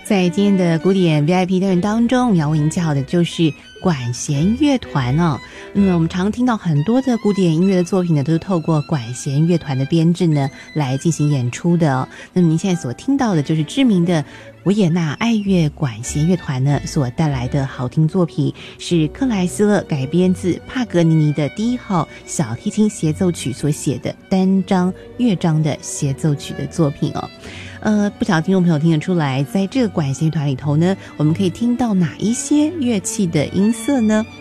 在今天的古典 VIP 单元当中，我们要为您介绍的就是管弦乐团哦。我们常听到很多的古典音乐的作品呢，都是透过管弦乐团的编制呢来进行演出的哦。那么您现在所听到的就是知名的维也纳爱乐管弦乐团呢所带来的好听作品，是克莱斯勒改编自帕格尼尼的第1号小提琴协奏曲所写的单章乐章的协奏曲的作品哦。不晓得听众朋友听得出来，在这个管弦乐团里头呢，我们可以听到哪一些乐器的音色呢？